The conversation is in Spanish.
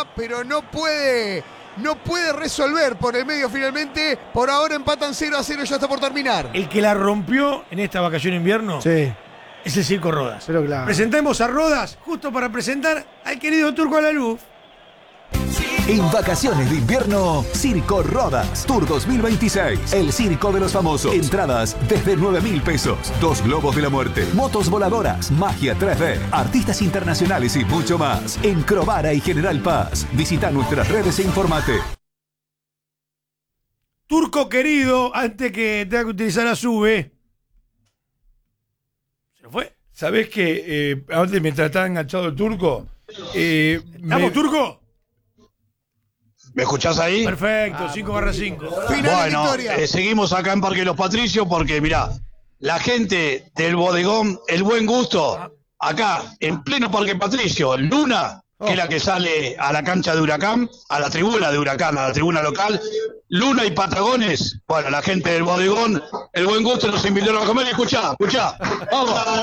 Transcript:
va, pero no puede resolver por el medio finalmente. Por ahora empatan 0-0, ya está por terminar. El que la rompió en esta vacación de invierno es el Circo Rodas. Pero claro. Presentemos a Rodas justo para presentar al querido Turco Alaluf. En vacaciones de invierno, Circo Rodas Tour 2026. El circo de los famosos. Entradas desde 9.000 pesos. 2 globos de la muerte, motos voladoras, magia 3D, artistas internacionales y mucho más. En Crovara y General Paz. Visita nuestras redes e informate. Turco querido, antes que tenga que utilizar la SUBE. ¿Se lo fue? ¿Sabés que antes mientras estaba enganchado el Turco? ¿Vamos, Turco? ¿Me escuchás ahí? Perfecto, 5/5. Bueno, seguimos acá en Parque Los Patricios porque, mirá, la gente del bodegón El Buen Gusto, acá, en pleno Parque Patricio, Luna, que es la que sale a la cancha de Huracán, a la tribuna de Huracán, a la tribuna local, Luna y Patagones, bueno, la gente del bodegón El Buen Gusto nos invitaron a comer y escuchá, vamos.